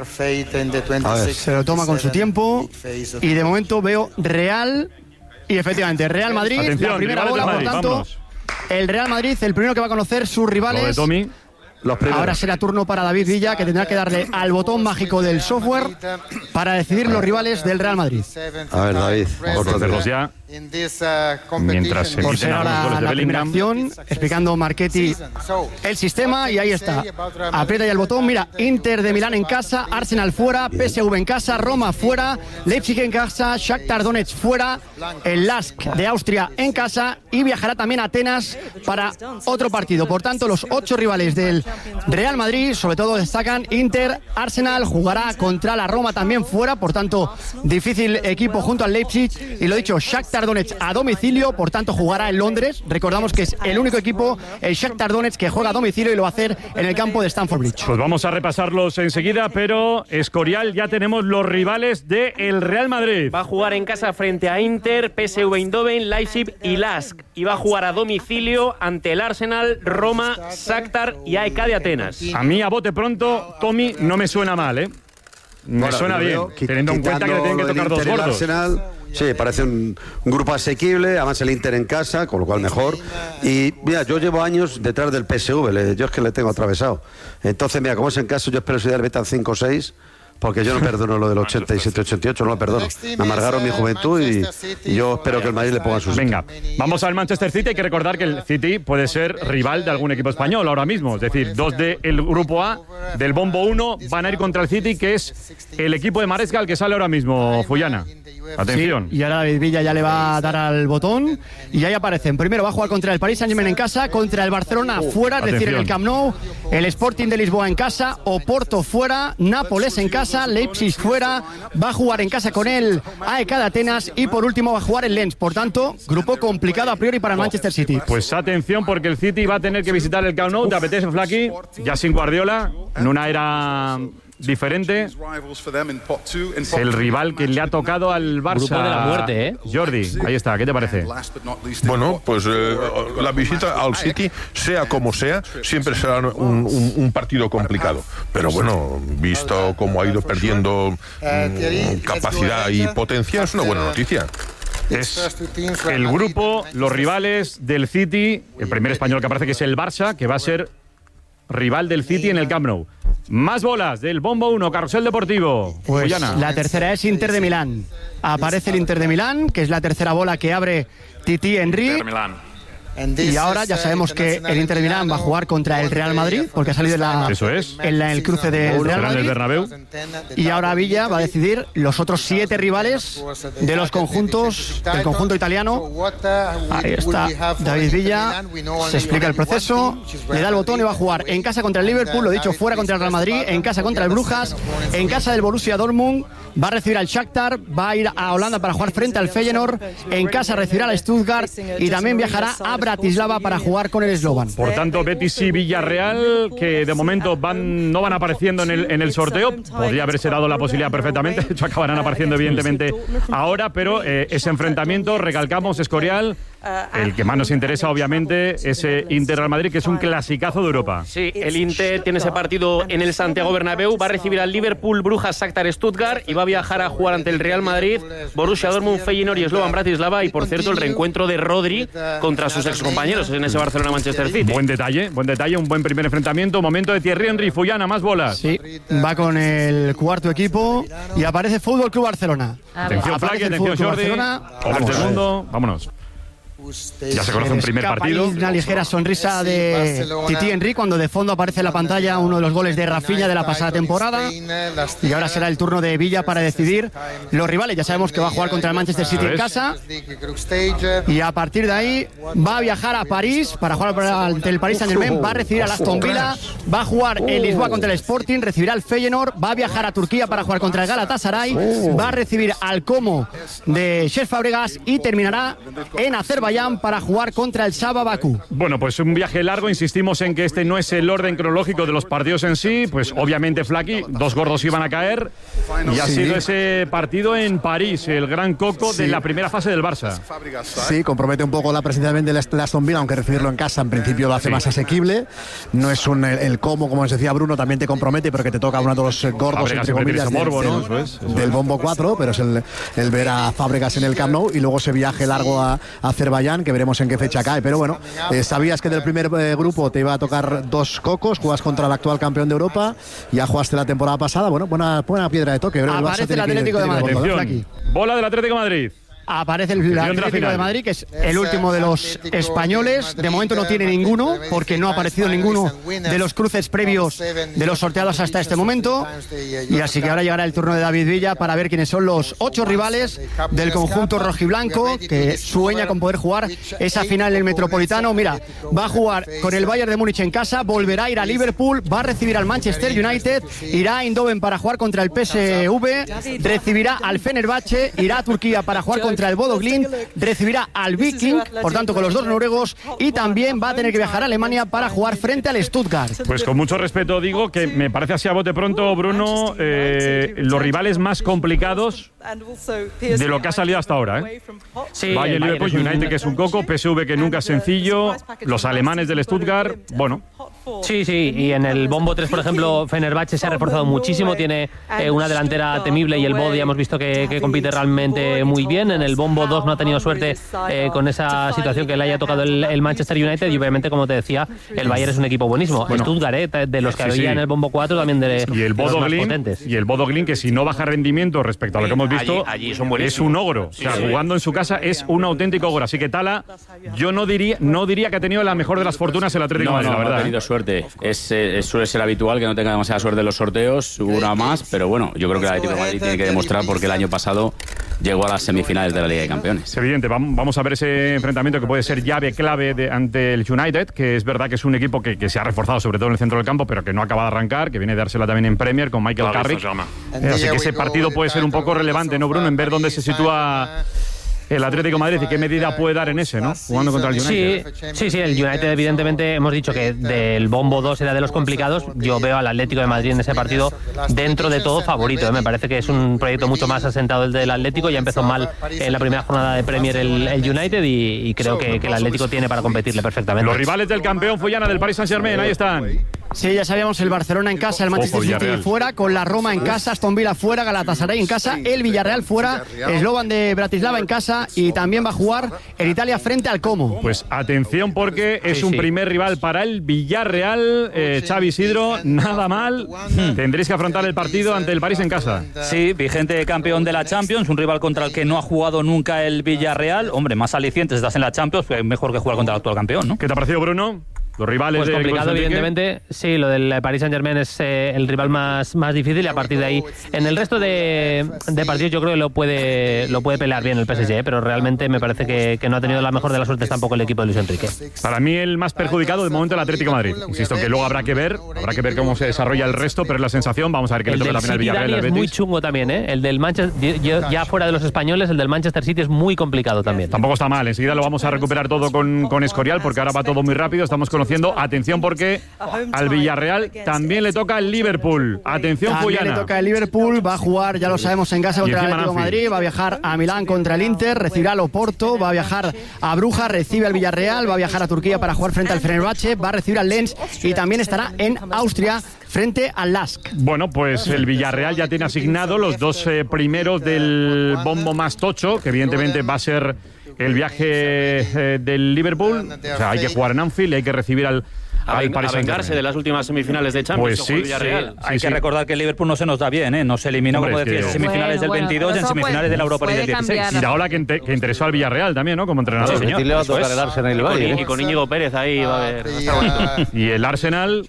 Se lo toma con su tiempo. Y de momento veo Real. Y efectivamente, Real Madrid. Atención, la primera rivales bola, de por Madrid, tanto. vámonos. El Real Madrid, el primero que va a conocer sus rivales. Lo de Tommy. Ahora será turno para David Villa, que tendrá que darle al botón mágico del software para decidir los rivales del Real Madrid. A ver, David. Vamos a hacerlos ya. Mientras se Por emiten ser algunos ahora goles de la primera Bellingham. acción, explicando Marchetti el sistema, y ahí está. Aprieta ya el botón, mira, Inter de Milán en casa, Arsenal fuera, P S V en casa, Roma fuera, Leipzig en casa, Shakhtar Donetsk fuera, el Lask de Austria en casa, y viajará también a Atenas para otro partido. Por tanto, los ocho rivales del Real Madrid, sobre todo destacan Inter, Arsenal, jugará contra la Roma también fuera, por tanto, difícil equipo junto al Leipzig, y lo dicho, Shakhtar Donetsk a domicilio, por tanto jugará en Londres. Recordamos que es el único equipo, el Shakhtar Donetsk, que juega a domicilio, y lo va a hacer en el campo de Stamford Bridge. Pues vamos a repasarlos enseguida, pero Escorial, ya tenemos los rivales del Real Madrid. Va a jugar en casa frente a Inter, P S V Eindhoven, Leipzig y Lask. Y va a jugar a domicilio ante el Arsenal, Roma, Shakhtar y A E K de Atenas. A mí, a bote pronto, Tommy, no me suena mal, ¿eh? Me Bueno, suena yo bien, veo, qui- teniendo en cuenta que le tienen que quitando tocar lo dos del Inter y el gordos. Arsenal, sí, parece un, un grupo asequible, además el Inter en casa, con lo cual mejor. Y mira, yo llevo años detrás del P S V, le- yo es que le tengo atravesado. Entonces, mira, como es en caso, yo espero que el Betal cinco seis, porque yo no perdono lo del ochenta y siete ochenta y ocho, no lo perdono. Me amargaron mi juventud y, y yo espero que el Madrid le ponga sus. Venga, vamos al Manchester City. Hay que recordar que el City puede ser rival de algún equipo español ahora mismo. Es decir, dos del grupo A, del bombo uno, van a ir contra el City, que es el equipo de Maresca, el que sale ahora mismo, Fullana. Atención. Sí, y ahora David Villa ya le va a dar al botón, y ahí aparecen. Primero va a jugar contra el Paris Saint-Germain en casa, contra el Barcelona fuera, es decir, en el Camp Nou, el Sporting de Lisboa en casa, Oporto fuera, Nápoles en casa, Leipzig fuera, va a jugar en casa con él A E K de Atenas, y por último va a jugar el Lens. Por tanto, grupo complicado a priori para el Manchester City. Pues atención, porque el City va a tener que visitar el Camp Nou. ¿Te apetece, Flaky? Ya sin Guardiola, en una era diferente. Es el rival que le ha tocado al Barça. Grupo de la muerte, ¿eh? Jordi, ahí está, ¿qué te parece? Bueno, pues eh, la visita al City, sea como sea, siempre será un, un- un partido complicado. Pero bueno, visto cómo ha ido perdiendo mm, capacidad y potencia, es una buena noticia. Es el grupo, los rivales del City, el primer español que aparece, que es el Barça, que va a ser rival del City en el Camp Nou. Más bolas del bombo uno, Carrusel Deportivo. Pues Fullana. la tercera es Inter de Milán. Aparece el Inter de Milán, que es la tercera bola que abre Titi Henry. Y ahora ya sabemos que el Inter de Milán va a jugar contra el Real Madrid, porque ha salido en, la, Eso es. en la- el cruce del Real Será en el Madrid. Bernabéu. Y ahora Villa va a decidir los otros siete rivales de los conjuntos del conjunto italiano. Ahí está David Villa, se explica el proceso, le da el botón y va a jugar en casa contra el Liverpool, lo dicho, fuera contra el Real Madrid, en casa contra el Brujas, en casa del Borussia Dortmund, va a recibir al Shakhtar, va a ir a Holanda para jugar frente al Feyenoord, en casa recibirá al Stuttgart y también viajará a Bratislava para jugar con el Slovan. Por tanto, Betis y Villarreal, que de momento van, no van apareciendo en el, en el sorteo. Podría haberse dado la posibilidad perfectamente. De hecho, acabarán apareciendo evidentemente ahora, pero eh, ese enfrentamiento, recalcamos, Escorial, el que más nos interesa, obviamente, ese Inter-Real Madrid, que es un clasicazo de Europa. Sí, el Inter tiene ese partido en el Santiago Bernabéu, va a recibir al Liverpool, Brujas, Shakhtar, Stuttgart y va a viajar a jugar ante el Real Madrid, Borussia Dortmund, Feyenoord y Slovan Bratislava. Y por cierto, el reencuentro de Rodri contra sus excompañeros en ese Barcelona-Manchester City. Buen detalle, buen detalle, un buen primer enfrentamiento. Momento de Thierry Henry, Fullana, más bolas. Sí, va con el cuarto equipo y aparece Fútbol Club Barcelona. Atención, Flaque, atención, Jordi. Vamos, segundo, vámonos. Ya se conoce un primer partido. Una ligera sonrisa de Titi Henry cuando de fondo aparece en la pantalla uno de los goles de Rafinha de la pasada temporada. Y ahora será el turno de Villa para decidir los rivales. Ya sabemos que va a jugar contra el Manchester City en casa. Y a partir de ahí va a viajar a París para jugar ante el Paris Saint-Germain. Va a recibir al Aston Villa. Va a jugar en Lisboa contra el Sporting. Recibirá al Feyenoord. Va a viajar a Turquía para jugar contra el Galatasaray. Va a recibir al Como de Cesc Fabregas. Y terminará en Azerbaiyán para jugar contra el Shabab Bakú. Bueno, pues un viaje largo. Insistimos en que este no es el orden cronológico de los partidos en sí. Pues obviamente, Flaki, dos gordos iban a caer. Y ha Sí. sido ese partido en París, el gran coco Sí. de la primera fase del Barça. Sí, compromete un poco la presencia del Aston Villa, aunque recibirlo en casa en principio lo hace Sí. más asequible. No es un, el, el cómo, como os decía Bruno, también te compromete, pero que te toca uno de los gordos, Fábregas entre siempre tiene comillas, ese morbo, del, ¿no? del- Eso es, eso del es. bombo cuatro, pero es el, el ver a Fábregas en el Camp Nou y luego ese viaje largo a, a Azerbaiyán, que veremos en qué fecha cae. Pero bueno, eh, sabías que del primer eh, grupo te iba a tocar dos cocos, juegas contra el actual campeón de Europa, ya jugaste la temporada pasada. Bueno, buena, buena piedra de toque. Creo que el Barça Aparece el tiene que- Atlético de tiene que Madrid. volver. Atención, bola del Atlético de Madrid. Aparece el Atención de la Atlético final. de Madrid, que es el último de los españoles. De momento no tiene ninguno, porque no ha aparecido ninguno de los cruces previos de los sorteados hasta este momento. Y así que ahora llegará el turno de David Villa para ver quiénes son los ocho rivales del conjunto rojiblanco, que sueña con poder jugar esa final en el Metropolitano. Mira, va a jugar con el Bayern de Múnich en casa, volverá a ir a Liverpool, va a recibir al Manchester United, irá a Eindhoven para jugar contra el P S V, recibirá al Fenerbahce, irá a Turquía para jugar contra el Bodo Glimt, recibirá al Viking, por tanto con los dos noruegos, y también va a tener que viajar a Alemania para jugar frente al Stuttgart. Pues con mucho respeto digo que me parece así a bote pronto, Bruno, eh, los rivales más complicados de lo que ha salido hasta ahora. ¿eh? Sí, Bayern, el Bayern Liverpool, es un- United, que es un coco, P S V, que nunca es sencillo, los alemanes del Stuttgart, bueno. Sí, sí, y en el Bombo tres, por ejemplo, Fenerbahce se ha reforzado muchísimo, tiene eh, una delantera temible y el Bodo ya hemos visto que, que compite realmente muy bien. En el Bombo dos no ha tenido suerte eh, con esa situación que le haya tocado el, el Manchester United y obviamente, como te decía, el Bayern es un equipo buenísimo. Bueno. Stuttgart, eh, de los que Sí, había sí. en el Bombo cuatro, también de, Y el de los Bodo más Glimt, potentes. y el Bodo Glimt, que si no baja rendimiento respecto a lo que hemos visto, Allí- allí son es buenísimos. un ogro. O sea, Sí, sí. jugando en su casa es un auténtico ogro. Así que Tala, yo no diría, no diría que ha tenido la mejor de las fortunas el Atlético No, de Madrid, no, la no verdad. ha ¿eh? tenido suerte. Es, eh, suele ser habitual que no tenga demasiada suerte en los sorteos, una más, pero bueno, yo creo que el Atlético de Madrid tiene que demostrar porque el año pasado llegó a las semifinales de la Liga de Campeones. Es evidente, vam- vamos a ver ese enfrentamiento que puede ser llave clave de- ante el United, que es verdad que es un equipo que, que se ha reforzado sobre todo en el centro del campo, pero que no acaba de arrancar, que viene a dársela también en Premier con Michael Paris Carrick. Saint-Germain. Eh, Así que ese partido puede ser un poco relevante, ¿no, Bruno? En ver dónde se sitúa el Atlético de Madrid y qué medida puede dar en ese, ¿no? Jugando contra el Sí, United. sí, sí, el United evidentemente hemos dicho que del Bombo dos era de los complicados. Yo veo al Atlético de Madrid en ese partido dentro de todo favorito. ¿eh? Me parece que es un proyecto mucho más asentado el del Atlético. Ya empezó mal en la primera jornada de Premier el, el United y, y creo que, que el Atlético tiene para competirle perfectamente. Los rivales del campeón Fullana del Paris Saint-Germain, ahí están. Sí, ya sabíamos, el Barcelona en casa, el Manchester Ojo, City Villarreal. fuera, con la Roma en casa, Aston Villa fuera, Galatasaray en casa, el Villarreal fuera, Slovan de Bratislava en casa y también va a jugar en Italia frente al Como. Pues atención porque es Sí, un sí. primer rival para el Villarreal. Eh, Xavi Isidro, nada mal. Tendréis que afrontar el partido ante el París en casa. Sí, vigente campeón de la Champions, un rival contra el que no ha jugado nunca el Villarreal. Hombre, más alicientes estás en la Champions, pues mejor que jugar contra el actual campeón, ¿no? ¿Qué te ha parecido, Bruno? Los rivales pues de complicado, evidentemente. Sí, lo del Paris Saint-Germain es eh, el rival más, más difícil y a partir de ahí, en el resto de, de partidos yo creo que lo puede lo puede pelear bien el P S G, pero realmente me parece que, que no ha tenido la mejor de las suertes tampoco el equipo de Luis Enrique. Para mí el más perjudicado de momento el Atlético de Madrid. Insisto que luego habrá que ver, habrá que ver cómo se desarrolla el resto, pero es la sensación, vamos a ver que le toca también al Villarreal. El es muy chungo también, ¿eh? El del Manchester, ya fuera de los españoles, el del Manchester City es muy complicado también. Tampoco está mal, enseguida lo vamos a recuperar todo con, con Escorial, porque ahora va todo muy rápido, estamos conociendo, atención porque al Villarreal también le toca el Liverpool. Atención, también Puyana. le toca el Liverpool, va a jugar, ya lo sabemos, en casa contra el Atlético de Madrid, va a viajar a Milán contra el Inter, recibirá al Oporto, va a viajar a Brujas, recibe al Villarreal, va a viajar a Turquía para jugar frente al Fenerbahce, va a recibir al Lens y también estará en Austria frente al Lask. Bueno, pues el Villarreal ya tiene asignado los dos eh, primeros del bombo más tocho, que evidentemente va a ser el viaje eh, del Liverpool. O sea, hay que jugar en Anfield y hay que recibir al A, ven, a vengarse de las últimas semifinales de Champions. Pues sí, sí, sí, hay sí, que sí. recordar que el Liverpool no se nos da bien, ¿eh? Nos eliminó, Hombre, como es que- decías, en semifinales Bueno, del bueno, veintidós y en eso semifinales puede- de la Europa League del puede dieciséis. cambiar. Y ahora que, inte- que interesó al Villarreal también, ¿no? Como entrenador. Sí, señor. Le va a tocar Eso es. el Arsenal y el Y con, Bayern, y ¿eh? con Íñigo Pérez ahí va a haber. va a estar bonito. Y el Arsenal,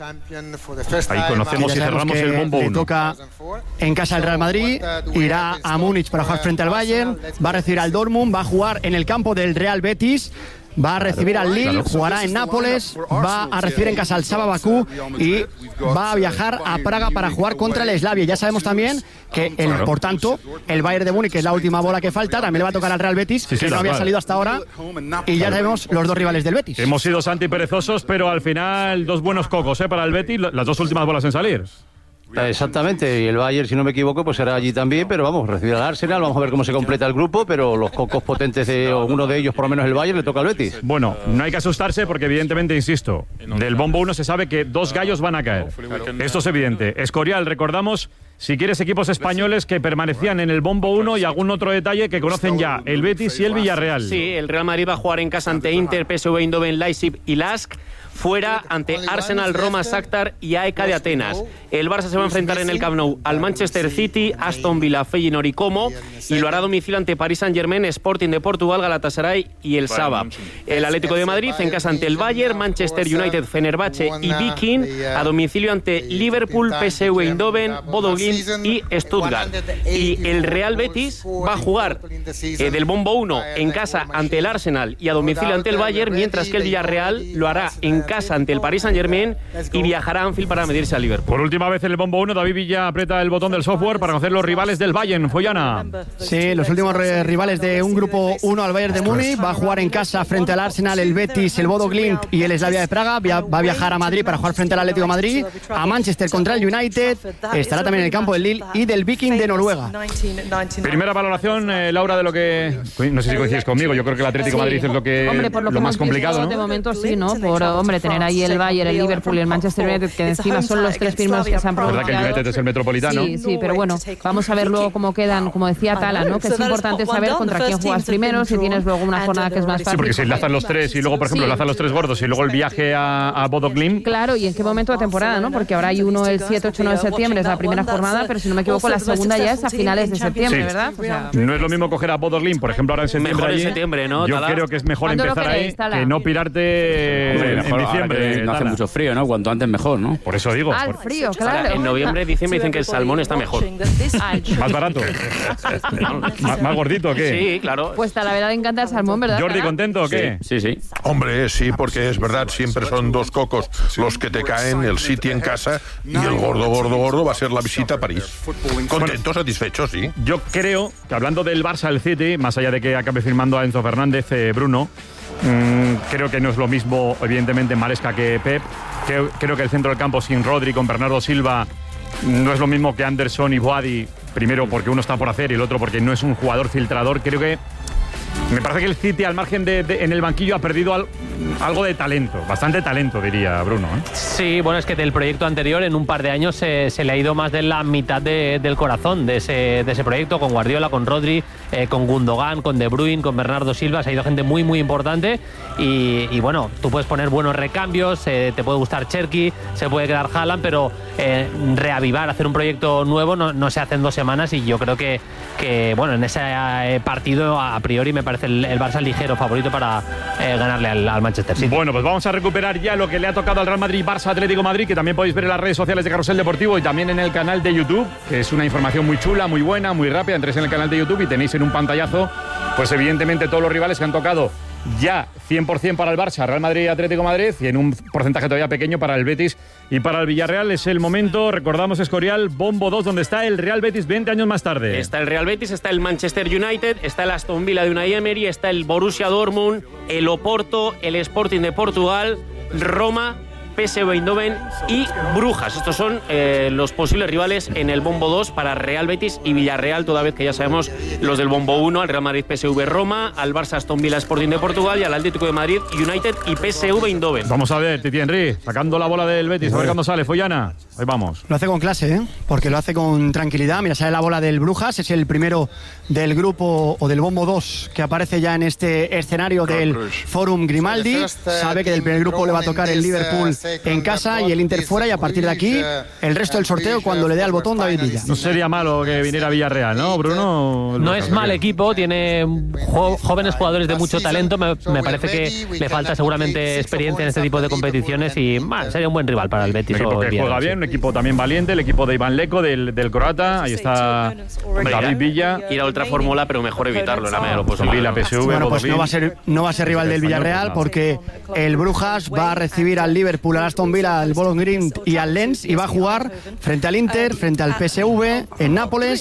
ahí conocemos Ya y sabemos cerramos que el bombo le uno. toca en casa el Real Madrid, irá a Múnich para jugar frente al Bayern, va a recibir al Dortmund, va a jugar en el campo del Real Betis, va a recibir al Lille, Claro. jugará en Nápoles, va a recibir en casa al Saba Bakú y va a viajar a Praga para jugar contra el Slavia. Ya sabemos también que, el, Claro. por tanto, el Bayern de Múnich, que es la última bola que falta, también le va a tocar al Real Betis, Sí, sí, que no tal había cual. salido hasta ahora, y ya sabemos los dos rivales del Betis. Hemos sido Santi perezosos, pero al final dos buenos cocos, ¿eh? Para el Betis, las dos últimas bolas en salir. Exactamente, y el Bayern, si no me equivoco, pues será allí también, pero vamos, recibir al Arsenal, vamos a ver cómo se completa el grupo, pero los cocos potentes de o uno de ellos, por lo menos el Bayern, le toca al Betis. Bueno, no hay que asustarse porque evidentemente, insisto, del bombo uno se sabe que dos gallos van a caer. Esto es evidente. Escorial, recordamos, si quieres, equipos españoles que permanecían en el bombo uno y algún otro detalle que conocen ya, el Betis y el Villarreal. Sí, el Real Madrid va a jugar en casa ante Inter, P S V Eindhoven, Leipzig y Lask. Fuera ante Arsenal, Roma, Shakhtar y A E K de Atenas. El Barça se va a enfrentar en el Camp Nou al Manchester City, Aston Villa, Feyenoord y Como, y lo hará a domicilio ante Paris Saint-Germain, Sporting de Portugal, Galatasaray y el Saba. El Atlético de Madrid en casa ante el Bayern, Manchester United, Fenerbahce y Viking, a domicilio ante Liverpool, P S V Eindhoven, Bodo Glimt y Stuttgart. Y el Real Betis va a jugar eh, del bombo uno en casa ante el Arsenal y a domicilio ante el Bayern, mientras que el Villarreal lo hará en casa ante el Paris Saint-Germain y viajará a Anfield para medirse al Liverpool. Por última vez en el bombo uno, David Villa aprieta el botón del software para conocer los rivales del Bayern. Follana. Sí, los últimos eh, rivales de un grupo uno al Bayern de Múnich. Va a jugar en casa frente al Arsenal, el Betis, el Bodo Glimt y el Slavia de Praga. Via- Va a viajar a Madrid para jugar frente al Atlético de Madrid. A Manchester contra el United. Estará también en el campo del Lille y del Viking de Noruega. Primera valoración, eh, Laura, de lo que... No sé si coincides conmigo, yo creo que el Atlético de Madrid es lo que Hombre, por lo, lo que más hemos complicado, visto, de ¿no? momento sí, ¿no? Por, hombre, tener ahí el Bayern, el Liverpool y el Manchester United, que encima son los tres primeros que se han Es verdad que el pronunciado. United es el metropolitano. Sí, sí, pero bueno, vamos a ver luego cómo quedan, como decía Tala, ¿no? Que es importante saber contra quién juegas primero, si tienes luego una jornada que es más Sí, fácil. porque si enlazan los tres y luego, por ejemplo, Sí. enlazan los tres gordos y luego el viaje a, a Bodo Glimt. Claro, y en qué momento de temporada, ¿no? Porque ahora hay uno el siete, ocho, nueve de septiembre, es la primera jornada, pero si no me equivoco, la segunda ya es a finales de septiembre, Sí. ¿verdad? O sea, No es lo mismo coger a Bodo Glimt, por ejemplo, ahora en septiembre. Mejor en allí. septiembre, ¿no, Yo Tala? creo que es mejor ¿Cuándo lo empezar queréis, ahí Tala? que no pirarte Hombre, en mejor ahora diciembre. que no hace Tala. mucho frío, ¿no? Cuanto antes mejor, ¿no? Por eso digo. al por- frío, Ahora, claro. en noviembre, diciembre dicen que el salmón está mejor. Ay, Más barato. ¿Más, más gordito o qué? Sí, claro. pues a la verdad le encanta el salmón, ¿verdad? Jordi, Tala? ¿contento o qué? Sí, sí. Hombre, sí, porque es verdad, siempre son dos cocos los que te caen, el City en casa y el gordo, gordo, gordo va a ser la visita a París. Contento, satisfecho, sí. Yo creo que hablando del Barça del City, más allá de que acabe firmando a Enzo Fernández, eh, Bruno, mmm, creo que no es lo mismo, evidentemente, Maresca que Pep. Creo, creo que el centro del campo sin Rodri, con Bernardo Silva, no es lo mismo que Anderson y Boadi. Primero porque uno está por hacer y el otro porque no es un jugador filtrador. Creo que me parece que el City, al margen de, de- en el banquillo, ha perdido al- algo de talento, bastante talento, diría Bruno, ¿eh? Sí, bueno, es que del proyecto anterior en un par de años se, se le ha ido más de la mitad de- del corazón de ese, de ese proyecto, con Guardiola, con Rodri, eh, con Gundogan, con De Bruyne, con Bernardo Silva. Se ha ido gente muy, muy importante y, y bueno, tú puedes poner buenos recambios, eh, te puede gustar Cherki, se puede quedar Haaland, pero eh, reavivar, hacer un proyecto nuevo no, no se hace en dos semanas y yo creo que, que bueno, en ese eh, partido a priori me parece vez el, el Barça ligero favorito para eh, ganarle al, al Manchester City. Bueno, pues vamos a recuperar ya lo que le ha tocado al Real Madrid, Barça Atlético Madrid, que también podéis ver en las redes sociales de Carrusel Deportivo y también en el canal de YouTube, que es una información muy chula, muy buena, muy rápida. Entréis en el canal de YouTube y tenéis en un pantallazo, pues evidentemente todos los rivales que han tocado ya cien por ciento para el Barça, Real Madrid y Atlético Madrid, y en un porcentaje todavía pequeño para el Betis y para el Villarreal. Es el momento, recordamos, Escorial, Bombo dos, donde está el Real Betis veinte años más tarde. Está el Real Betis, está el Manchester United, está el Aston Villa de Unai Emery, está el Borussia Dortmund, el Oporto, el Sporting de Portugal, Roma, P S V Eindhoven y Brujas. Estos son eh, los posibles rivales en el Bombo dos para Real Betis y Villarreal, toda vez que ya sabemos los del Bombo uno, al Real Madrid P S V Roma, al Barça Aston Villa Sporting de Portugal y al Atlético de Madrid United y P S V Eindhoven. Vamos a ver, Titi Henry, sacando la bola del Betis, a ver cuándo sale, Follana. Ahí vamos. Lo hace con clase, ¿eh? Porque lo hace con tranquilidad. Mira, sale la bola del Brujas, es el primero del grupo o del Bombo dos que aparece ya en este escenario del Forum Grimaldi. Sabe que del primer grupo le va a tocar el Liverpool en casa y el Inter fuera, y a partir de aquí el resto del sorteo cuando le dé al botón David Villa. No sería malo que viniera Villarreal, ¿no, Bruno? No es mal equipo, tiene jo jóvenes jugadores de mucho talento. Me, me parece que le falta seguramente experiencia en este tipo de competiciones y bueno, sería un buen rival para el Betis. Un equipo que juega bien, un equipo también valiente, el equipo de Iván Leco, del, del croata. Ahí está David Villa. Ir a Ultra Fórmula, pero mejor evitarlo en la medida de lo posible. Villa, P S V, bueno, pues no va a ser no va a ser rival del Villarreal, porque el Brujas va a recibir al Liverpool, al Aston Villa, al Bologne y al Lens, y va a jugar frente al Inter, frente al P S V en Nápoles